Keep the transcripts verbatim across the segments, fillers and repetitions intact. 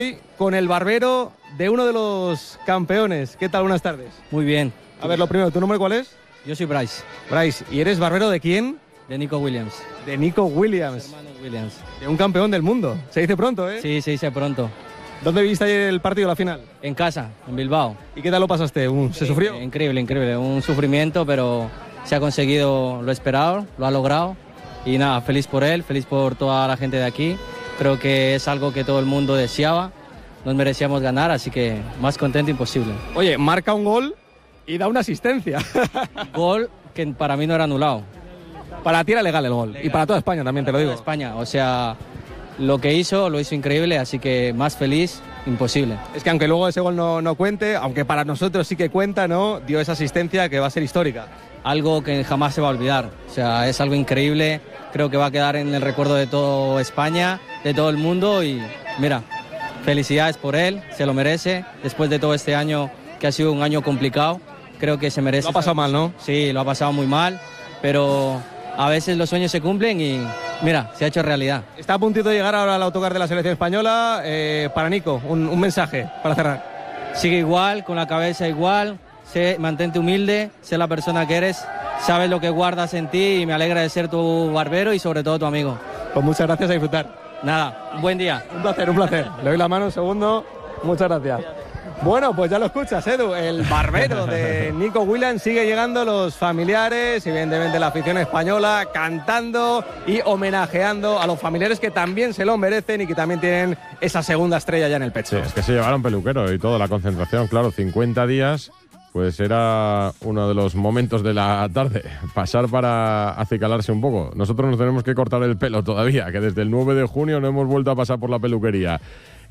Con el barbero de uno de los campeones. ¿Qué tal? Buenas tardes. Muy bien. A ver, lo primero, ¿tu nombre cuál es? Yo soy Bryce. Bryce. ¿Y eres barbero de quién? De Nico Williams. De Nico Williams. Hermano Williams. De un campeón del mundo. Se dice pronto, ¿eh? Sí, se dice pronto. ¿Dónde viste ayer el partido, la final? En casa, en Bilbao. ¿Y qué tal lo pasaste? ¿Se sufrió? Increíble, increíble. Un sufrimiento, pero se ha conseguido lo esperado, lo ha logrado. Y nada, feliz por él, feliz por toda la gente de aquí. Creo que es algo que todo el mundo deseaba. Nos merecíamos ganar, así que más contento imposible. Oye, marca un gol y da una asistencia. Gol que para mí no era anulado. Para ti era legal el gol. Legal. Y para toda España también, te lo digo. España, o sea, lo que hizo, lo hizo increíble, así que más feliz, imposible. Es que aunque luego ese gol no, no cuente, aunque para nosotros sí que cuenta, ¿no? Dio esa asistencia que va a ser histórica. Algo que jamás se va a olvidar. O sea, es algo increíble. Creo que va a quedar en el recuerdo de toda España, de todo el mundo y mira... Felicidades por él, se lo merece. Después de todo este año, que ha sido un año complicado, creo que se merece. Lo ha pasado mal, ¿no? Sí, lo ha pasado muy mal, pero a veces los sueños se cumplen y mira, se ha hecho realidad. Está a puntito de llegar ahora al autocar de la selección española. Eh, para Nico, un, un mensaje para cerrar. Sigue igual, con la cabeza igual, sé, mantente humilde, sé la persona que eres, sabes lo que guardas en ti y me alegra de ser tu barbero y sobre todo tu amigo. Pues muchas gracias, a disfrutar. Nada, buen día. Un placer, un placer. Le doy la mano un segundo. Muchas gracias. Bueno, pues ya lo escuchas, Edu. El barbero de Nico Williams. Sigue llegando los familiares, evidentemente la afición española, cantando y homenajeando a los familiares que también se lo merecen y que también tienen esa segunda estrella ya en el pecho. Sí, es que se llevaron peluquero y toda la concentración, claro, cincuenta días. Pues era uno de los momentos de la tarde, pasar para acicalarse un poco. Nosotros nos tenemos que cortar el pelo todavía, que desde el nueve de junio no hemos vuelto a pasar por la peluquería.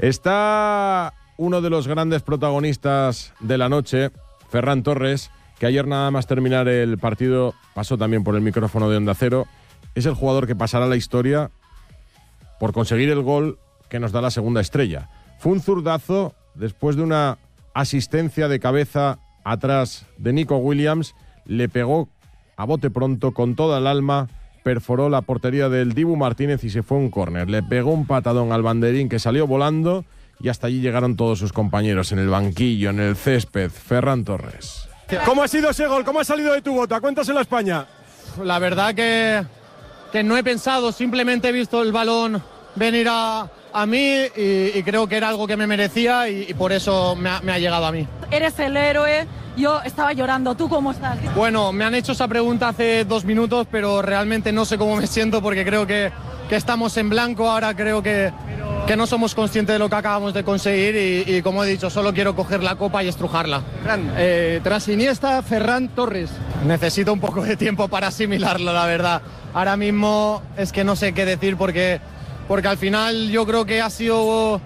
Está uno de los grandes protagonistas de la noche, Ferran Torres, que ayer nada más terminar el partido pasó también por el micrófono de Onda Cero. Es el jugador que pasará a la historia por conseguir el gol que nos da la segunda estrella. Fue un zurdazo después de una asistencia de cabeza atrás de Nico Williams, le pegó a bote pronto con toda el alma, perforó la portería del Dibu Martínez y se fue a un córner. Le pegó un patadón al banderín que salió volando y hasta allí llegaron todos sus compañeros en el banquillo, en el césped. Ferran Torres. ¿Cómo ha sido ese gol? ¿Cómo ha salido de tu bota? Cuéntaselo a España. La verdad que, que no he pensado, simplemente he visto el balón venir a, a mí y, y creo que era algo que me merecía y, y por eso me ha, me ha llegado a mí. Eres el héroe, yo estaba llorando, ¿tú cómo estás? Bueno, me han hecho esa pregunta hace dos minutos, pero realmente no sé cómo me siento porque creo que, que estamos en blanco, ahora creo que, que no somos conscientes de lo que acabamos de conseguir y, y como he dicho, solo quiero coger la copa y estrujarla. Eh, tras Iniesta, Ferran Torres. Necesito un poco de tiempo para asimilarlo, la verdad. Ahora mismo es que no sé qué decir porque, porque al final yo creo que ha sido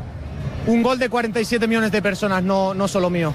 un gol de cuarenta y siete millones de personas, no, no solo mío.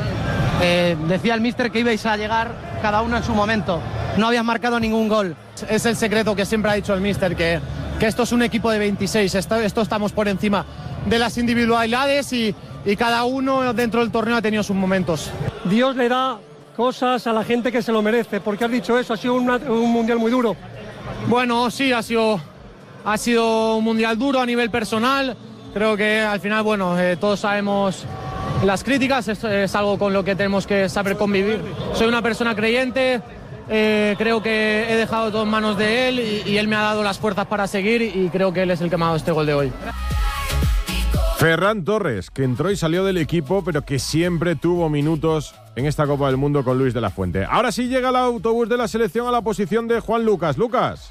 Eh, decía el míster que ibais a llegar cada uno en su momento. No habías marcado ningún gol. Es el secreto que siempre ha dicho el míster, que, que esto es un equipo de veintiséis, esto, esto estamos por encima de las individualidades y, y cada uno dentro del torneo ha tenido sus momentos. Dios le da cosas a la gente que se lo merece, porque has dicho eso, ha sido una, un mundial muy duro. Bueno, sí, ha sido, ha sido un mundial duro a nivel personal. Creo que al final, bueno, eh, todos sabemos las críticas, es, es algo con lo que tenemos que saber convivir. Soy una persona creyente, eh, creo que he dejado todo en manos de él y, y él me ha dado las fuerzas para seguir y creo que él es el que me ha dado este gol de hoy. Ferran Torres, que entró y salió del equipo, pero que siempre tuvo minutos en esta Copa del Mundo con Luis de la Fuente. Ahora sí llega el autobús de la selección a la posición de Juan Lucas. Lucas.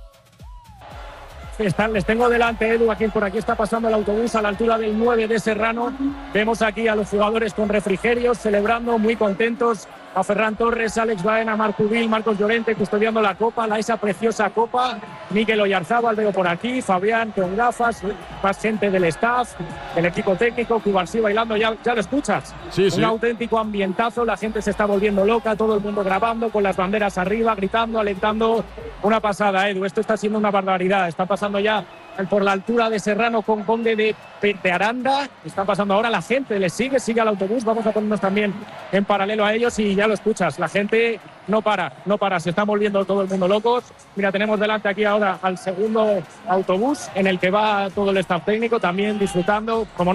Están, les tengo delante, Edu, aquí por aquí está pasando el autobús a la altura del nueve de Serrano. Vemos aquí a los jugadores con refrigerios, celebrando, muy contentos. A Ferran Torres, Alex Baena, Marc Ubil, Marcos Llorente custodiando la copa, la esa preciosa copa. Mikel Oyarzábal, veo por aquí, Fabián con gafas, más gente del staff, el equipo técnico, Cubarsí bailando, ya, ya lo escuchas. Sí, Un sí. auténtico ambientazo, la gente se está volviendo loca, todo el mundo grabando, con las banderas arriba, gritando, alentando. Una pasada, Edu, esto está siendo una barbaridad, está pasando ya por la altura de Serrano con Conde de, de Aranda, está pasando ahora, la gente le sigue, sigue al autobús, vamos a ponernos también en paralelo a ellos y ya lo escuchas, la gente no para, no para, se está volviendo todo el mundo locos. Mira, tenemos delante aquí ahora al segundo autobús en el que va todo el staff técnico también disfrutando, como